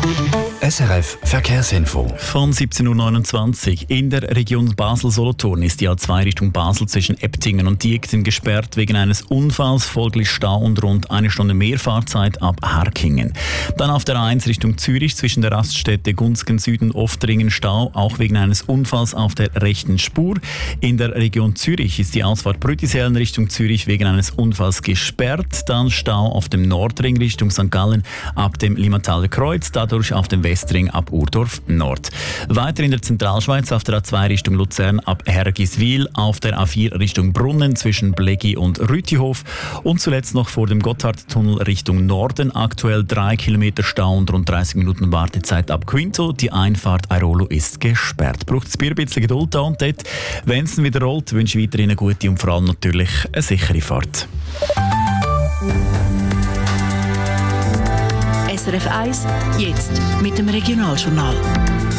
SRF Verkehrsinfo. Von 17.29 Uhr. In der Region Basel-Solothurn ist die A2 Richtung Basel zwischen Eptingen und Diekten gesperrt wegen eines Unfalls, folglich Stau und rund eine Stunde mehr Fahrzeit ab Harkingen. Dann auf der A1 Richtung Zürich zwischen der Raststätte Gunzgen Süden Oftringen Stau, auch wegen eines Unfalls auf der rechten Spur. In der Region Zürich ist die Ausfahrt Brütisellen Richtung Zürich wegen eines Unfalls gesperrt. Dann Stau auf dem Nordring Richtung St. Gallen ab dem Limmataler Kreuz, dadurch auf dem Westring ab Urdorf Nord. Weiter in der Zentralschweiz auf der A2 Richtung Luzern ab Hergiswil, auf der A4 Richtung Brunnen zwischen Blegi und Rütihof und zuletzt noch vor dem Gotthardtunnel Richtung Norden aktuell 3 Kilometer Stau und rund 30 Minuten Wartezeit ab Quinto. Die Einfahrt Airolo ist gesperrt. Braucht es ein bisschen Geduld da und dort. Wenn es wieder rollt, wünsche ich weiterhin eine gute und vor allem natürlich eine sichere Fahrt. SRF 1, jetzt mit dem Regionaljournal.